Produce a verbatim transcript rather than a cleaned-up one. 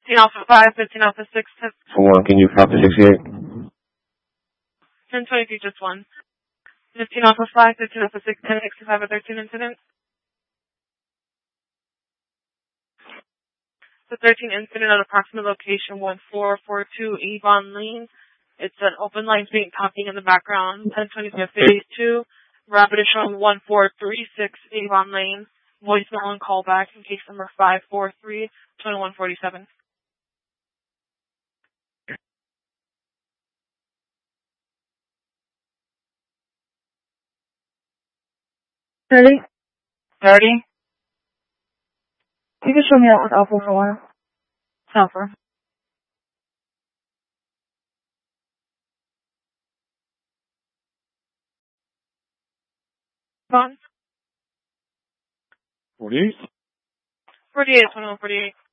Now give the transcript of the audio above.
fifteen Alpha five, fifteen Alpha six, one, can you copy sixty-eight? ten twenty-three, just one. fifteen Alpha five, fifteen Alpha six, ten sixty-five, a thirteen incident. The thirteen incident at approximate location one four four two Avon Lane. It's an open line being talking in the background. ten twenty-five, fifty-two. Rapid is showing one four three six Avon Lane. Voicemail and callback in case number five four three, two one four seven. thirty? thirty? You can show me that with Alpha for a while. Alpha. Vaughn? forty-eight? forty-eight, twenty-one forty-eight.